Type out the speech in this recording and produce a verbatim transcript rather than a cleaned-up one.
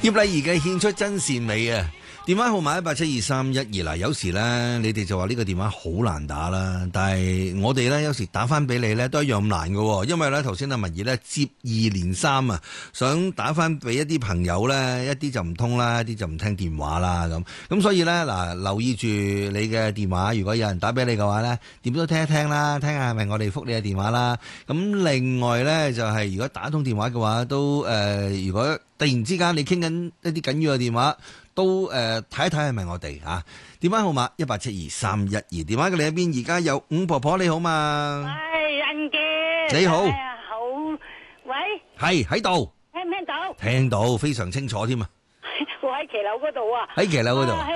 葉麗儀嘅獻出真善美啊！電話號碼一八七二三一二嗱，有時咧你哋就話呢個電話好難打啦，但係我哋咧有時打翻俾你咧都一樣咁難嘅，因為咧頭先阿文儀咧接二連三啊，想打翻俾一啲朋友咧，一啲就唔通啦，一啲就唔聽電話啦咁，咁所以咧嗱，留意住你嘅電話，如果有人打俾你嘅話咧，點都聽一聽啦，聽下係咪我哋覆你嘅電話啦。咁另外咧就係、是、如果打通電話嘅話，都誒、呃，如果突然之間你傾緊一啲緊要嘅電話。都誒睇一睇係咪我哋啊？電話號碼一八七二三一二，電話嘅另一邊而家有伍婆婆，你好嘛？ 喂，恩傑， 你好， 哎呀好，喂， 係喺度， 聽唔聽到？ 聽到非常清楚添啊！ 我喺騎樓嗰度啊， 喺騎樓嗰度。 啊